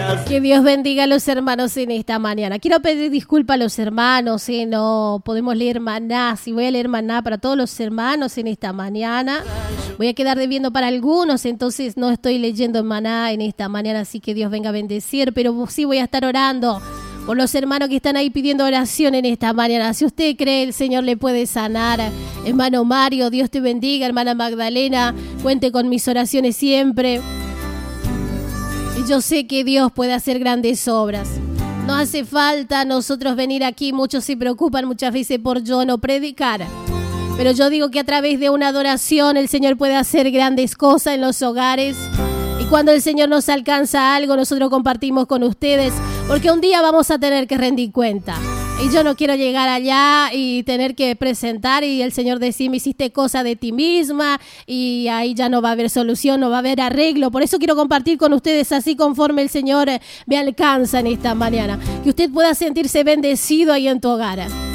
Que Dios bendiga a los hermanos en esta mañana. Quiero pedir disculpas a los hermanos, no podemos leer maná. Si voy a leer maná para todos los hermanos en esta mañana, voy a quedar debiendo para algunos, entonces no estoy leyendo maná en esta mañana, así que Dios venga a bendecir, pero sí voy a estar orando por los hermanos que están ahí pidiendo oración en esta mañana. Si usted cree, el Señor le puede sanar. Hermano Mario, Dios te bendiga. Hermana Magdalena, cuente con mis oraciones siempre. Y yo sé que Dios puede hacer grandes obras. No hace falta nosotros venir aquí. Muchos se preocupan muchas veces por yo no predicar. Pero yo digo que a través de una adoración el Señor puede hacer grandes cosas en los hogares. Y cuando el Señor nos alcanza algo, nosotros compartimos con ustedes, porque un día vamos a tener que rendir cuenta. Y yo no quiero llegar allá y tener que presentar y el Señor decir, me hiciste cosa de ti misma, y ahí ya no va a haber solución, no va a haber arreglo. Por eso quiero compartir con ustedes así conforme el Señor me alcanza en esta mañana. Que usted pueda sentirse bendecido ahí en tu hogar.